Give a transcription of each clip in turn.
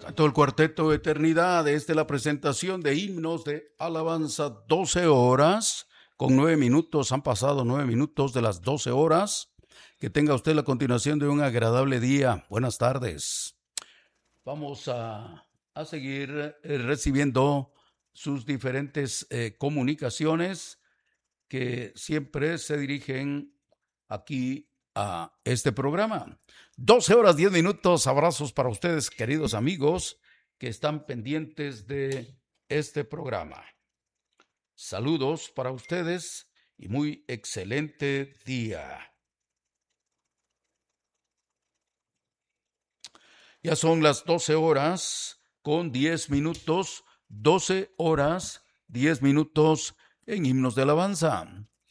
A todo el cuarteto de Eternidad, desde la presentación de himnos de alabanza, 12 horas, con 9 minutos, han pasado 9 minutos de las 12 horas. Que tenga usted la continuación de un agradable día. Buenas tardes. Vamos a seguir recibiendo sus diferentes comunicaciones que siempre se dirigen aquí a este programa. 12 horas 10 minutos, abrazos para ustedes, queridos amigos, que están pendientes de este programa. Saludos para ustedes y muy excelente día. Ya son las 12 horas con 10 minutos, 12 horas 10 minutos en himnos de alabanza.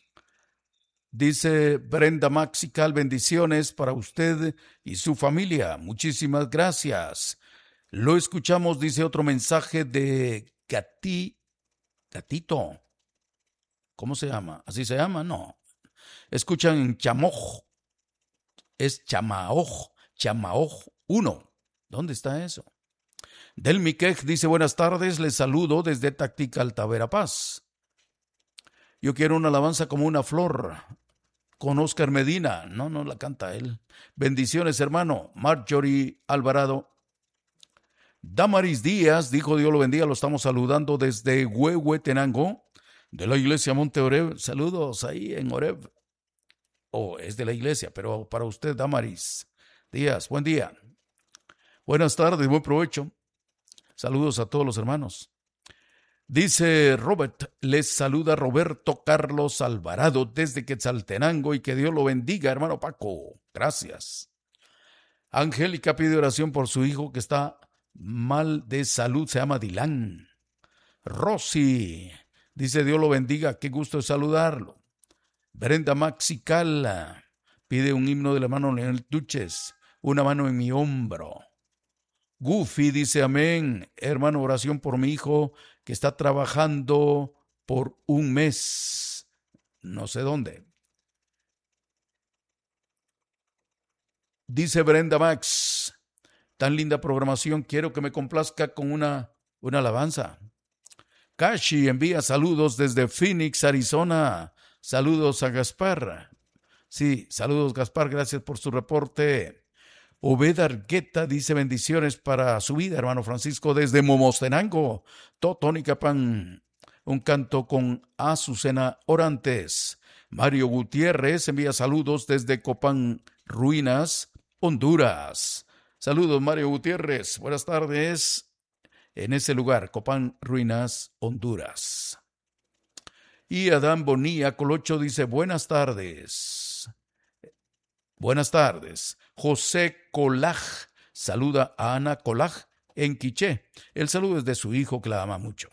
Dice Brenda Maxical, bendiciones para usted y su familia. Muchísimas gracias. Lo escuchamos, dice otro mensaje de Gatito. ¿Cómo se llama? ¿Así se llama? No. Escuchan en Chamoj. Es Chamaoj 1. ¿Dónde está eso? Del Miquej dice, buenas tardes, les saludo desde Tactical, Verapaz. Yo quiero una alabanza como una flor, con Oscar Medina. No la canta él. Bendiciones, hermano. Marjorie Alvarado. Damaris Díaz, dijo Dios lo bendiga, lo estamos saludando desde Huehuetenango, de la iglesia Monte Oreb. Saludos ahí en Oreb. Es de la iglesia, pero para usted, Damaris Díaz, buen día. Buenas tardes, buen provecho. Saludos a todos los hermanos. Dice Robert, les saluda Roberto Carlos Alvarado desde Quetzaltenango y que Dios lo bendiga, hermano Paco. Gracias. Angélica pide oración por su hijo que está mal de salud, se llama Dylan. Rosy dice Dios lo bendiga, qué gusto de saludarlo. Brenda Maxicala pide un himno del hermano Leonel Tuches, una mano en mi hombro. Goofy dice amén, hermano, oración por mi hijo que está trabajando por un mes, no sé dónde. Dice Brenda Max, tan linda programación, quiero que me complazca con una alabanza. Kashi envía saludos desde Phoenix, Arizona. Saludos a Gaspar. Sí, saludos Gaspar, gracias por su reporte. Obed Argueta dice bendiciones para su vida, hermano Francisco, desde Momostenango, Totonicapán. Un canto con Azucena Orantes. Mario Gutiérrez envía saludos desde Copán Ruinas, Honduras. Saludos, Mario Gutiérrez. Buenas tardes en ese lugar, Copán Ruinas, Honduras. Y Adán Bonilla Colocho dice buenas tardes. Buenas tardes. José Colaj saluda a Ana Colaj en Quiché. El saludo es de su hijo que la ama mucho.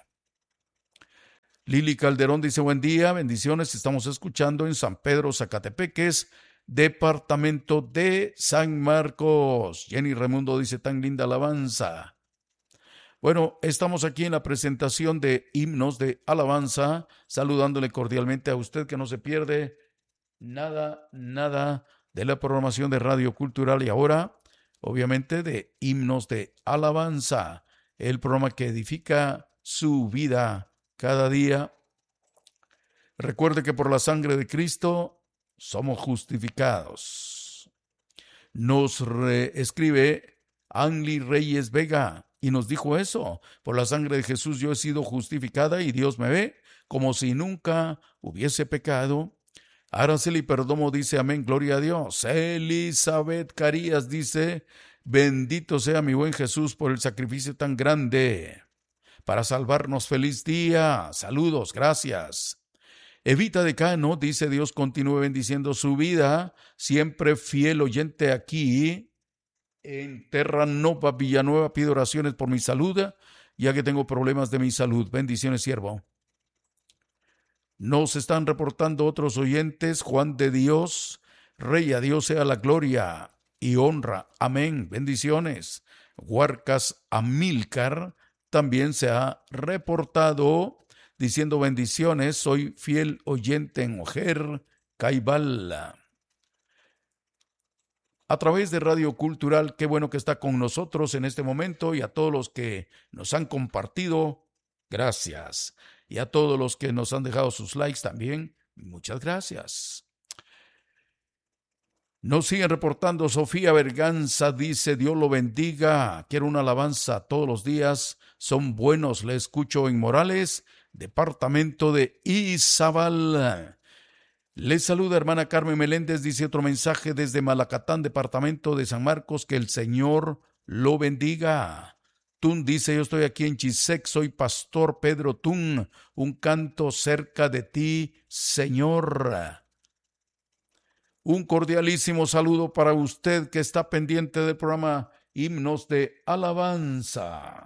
Lili Calderón dice buen día, bendiciones. Estamos escuchando en San Pedro, Zacatepeques, departamento de San Marcos. Jenny Raimundo dice tan linda alabanza. Bueno, estamos aquí en la presentación de himnos de alabanza, saludándole cordialmente a usted que no se pierde nada de la programación de Radio Cultural y ahora, obviamente, de himnos de alabanza, el programa que edifica su vida cada día. Recuerde que por la sangre de Cristo somos justificados. Nos escribe Anli Reyes Vega y nos dijo eso, por la sangre de Jesús yo he sido justificada y Dios me ve como si nunca hubiese pecado. Araceli Perdomo dice amén, gloria a Dios. Elizabeth Carías dice bendito sea mi buen Jesús por el sacrificio tan grande para salvarnos. Feliz día, saludos, gracias. Evita Decano dice Dios continúe bendiciendo su vida, siempre fiel oyente aquí en Terranova, Villanueva. Pido oraciones por mi salud, ya que tengo problemas de mi salud. Bendiciones, siervo. Nos están reportando otros oyentes. Juan de Dios, Rey, a Dios sea la gloria y honra. Amén. Bendiciones. Huarcas Amílcar también se ha reportado diciendo bendiciones. Soy fiel oyente en Ojer, Caibala. a través de Radio Cultural. Qué bueno que está con nosotros en este momento, y a todos los que nos han compartido, gracias. Y a todos los que nos han dejado sus likes también, muchas gracias. Nos siguen reportando. Sofía Berganza dice: Dios lo bendiga. Quiero una alabanza todos los días. Son buenos. Le escucho en Morales, departamento de Izabal. Le saluda hermana Carmen Meléndez. Dice otro mensaje desde Malacatán, departamento de San Marcos. Que el Señor lo bendiga. Tun dice: yo estoy aquí en Chisec. Soy pastor Pedro Tun. Un canto cerca de ti, Señor. Un cordialísimo saludo para usted que está pendiente del programa Himnos de Alabanza.